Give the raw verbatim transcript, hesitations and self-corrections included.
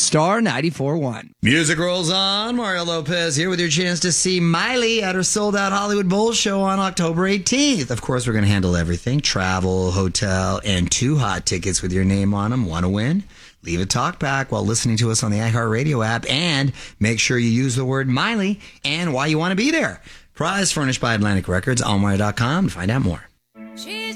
Star ninety-four point one. Music rolls on. Mario Lopez here with your chance to see Miley at her sold-out Hollywood Bowl show on October eighteenth. Of course, we're going to handle everything. Travel, hotel, and two hot tickets with your name on them. Want to win? Leave a talk back while listening to us on the iHeartRadio app, and make sure you use the word Miley and why you want to be there. Prize furnished by Atlantic Records, Almire dot com to find out more. She's